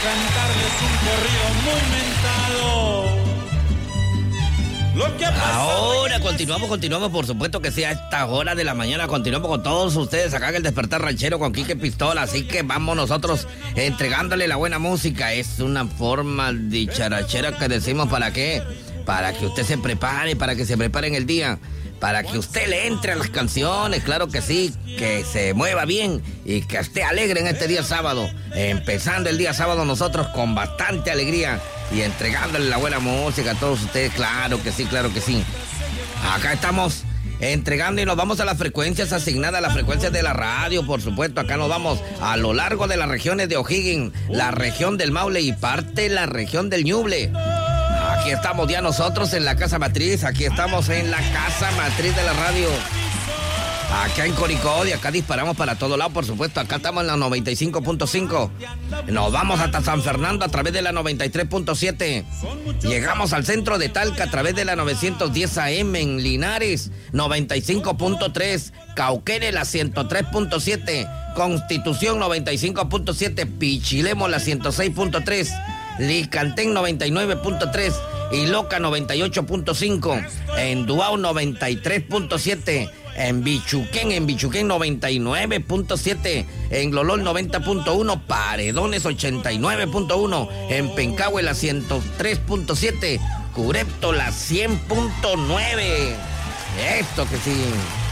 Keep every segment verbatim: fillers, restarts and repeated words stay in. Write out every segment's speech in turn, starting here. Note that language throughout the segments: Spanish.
cantarles un corrido muy mentado. Lo que ha Ahora continuamos, continuamos, por supuesto que sí, a esta hora de la mañana continuamos con todos ustedes acá en el Despertar Ranchero con Quique Pistola, así que vamos nosotros entregándole la buena música. Es una forma dicharachera que decimos, ¿para qué? Para que usted se prepare, para que se prepare en el día, para que usted le entre a las canciones, claro que sí, que se mueva bien y que esté alegre en este día sábado, empezando el día sábado nosotros con bastante alegría y entregándole la buena música a todos ustedes, claro que sí, claro que sí. Acá estamos entregando y nos vamos a las frecuencias asignadas, a las frecuencias de la radio, por supuesto. Acá nos vamos a lo largo de las regiones de O'Higgins, la región del Maule y parte de la región del Ñuble. Aquí estamos ya nosotros en la casa matriz, aquí estamos en la casa matriz de la radio. Acá en Coricodi, acá disparamos para todos lados, por supuesto. Acá estamos en la noventa y cinco punto cinco. Nos vamos hasta San Fernando a través de la noventa y tres punto siete. Llegamos al centro de Talca a través de la novecientos diez A M en Linares, noventa y cinco punto tres. Cauquene, la ciento tres punto siete. Constitución, noventa y cinco punto siete. Pichilemo, la ciento seis punto tres. Licantén, noventa y nueve punto tres. Y Loca, noventa y ocho punto cinco. En Duao, noventa y tres punto siete. En Bichuquén, en Bichuquén noventa y nueve punto siete, en Lolol noventa punto uno, Paredones ochenta y nueve punto uno, en Pencahue la ciento tres punto siete, Curepto la cien punto nueve. Esto que sí.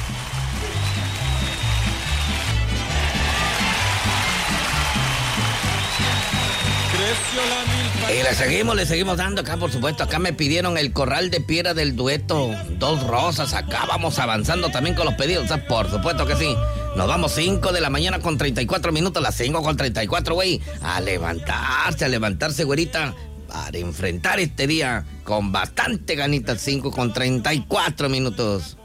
Y le seguimos, le seguimos dando acá, por supuesto. Acá me pidieron el Corral de Piedra del dueto Dos Rosas. Acá vamos avanzando también con los pedidos, ¿sabes? Por supuesto que sí. Nos vamos cinco de la mañana con treinta y cuatro minutos, las cinco con treinta y cuatro, güey. A levantarse, a levantarse, güerita, para enfrentar este día con bastante ganitas. Cinco con treinta y cuatro minutos.